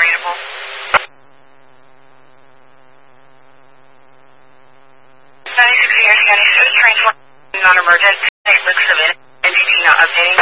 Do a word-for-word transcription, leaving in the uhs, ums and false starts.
operatable. ninety-six here, scanning six, train non-emergent, six looks of it, N T P not updating.